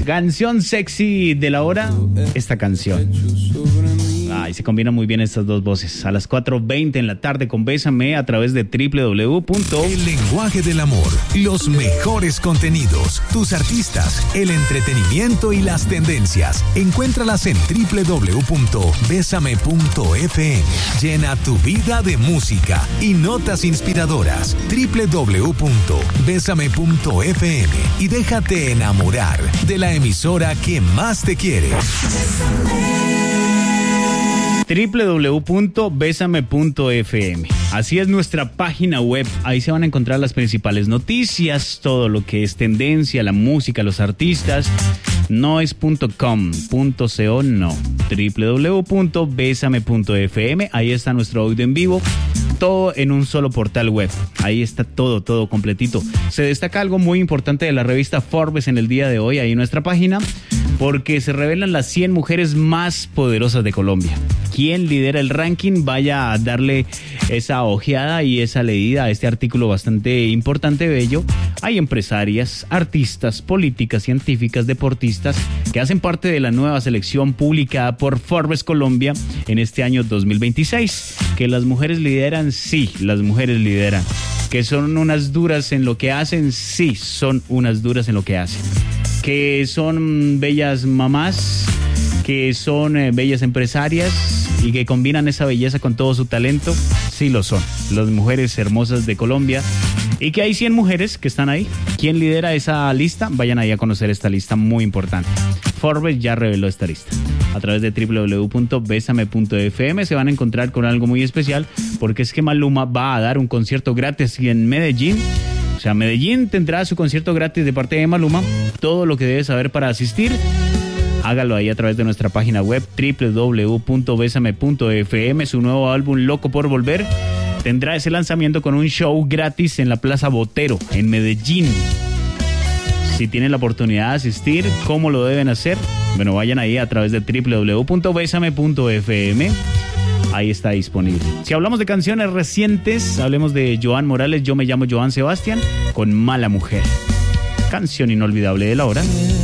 Canción sexy de la hora, esta canción. Ay, se combinan muy bien estas dos voces. A las 4:20 en la tarde con Bésame a través de www. El lenguaje del amor, los mejores contenidos, tus artistas, el entretenimiento y las tendencias. Encuéntralas en www.besame.fm. Llena tu vida de música y notas inspiradoras. www.besame.fm y déjate enamorar de la emisora que más te quiere. www.besame.fm. Así es nuestra página web. Ahí se van a encontrar las principales noticias, todo lo que es tendencia, la música, los artistas. No es .com, .co, no. www.besame.fm. Ahí está nuestro audio en vivo. Todo en un solo portal web. Ahí está todo completito. Se destaca algo muy importante de la revista Forbes en el día de hoy, ahí en nuestra página, porque se revelan las 100 mujeres más poderosas de Colombia. ¿Quién lidera el ranking? Vaya a darle esa ojeada y esa leída a este artículo bastante importante, bello. Hay empresarias, artistas, políticas, científicas, deportistas que hacen parte de la nueva selección publicada por Forbes Colombia en este año 2026. Que las mujeres lideran, sí, las mujeres lideran. Que son unas duras en lo que hacen, sí, son unas duras en lo que hacen. Que son bellas mamás, que son bellas empresarias y que combinan esa belleza con todo su talento, sí lo son. Las mujeres hermosas de Colombia. Y que hay 100 mujeres que están ahí. ¿Quién lidera esa lista? Vayan ahí a conocer esta lista muy importante. Forbes ya reveló esta lista. A través de www.besame.fm se van a encontrar con algo muy especial, porque es que Maluma va a dar un concierto gratis en Medellín. O sea, Medellín tendrá su concierto gratis de parte de Maluma. Todo lo que debes saber para asistir, hágalo ahí a través de nuestra página web www.besame.fm. Su nuevo álbum Loco por Volver tendrá ese lanzamiento con un show gratis en la Plaza Botero, en Medellín. Si tienen la oportunidad de asistir, ¿cómo lo deben hacer? Bueno, vayan ahí a través de www.besame.fm. Ahí está disponible. Si hablamos de canciones recientes, hablemos de Joan Morales, Yo me llamo Joan Sebastián, con Mala Mujer. Canción inolvidable de la hora.